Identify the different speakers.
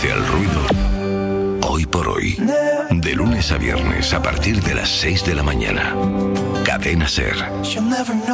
Speaker 1: frente al ruido. Hoy por hoy. De lunes a viernes a partir de las 6 de la mañana. Cadena SER.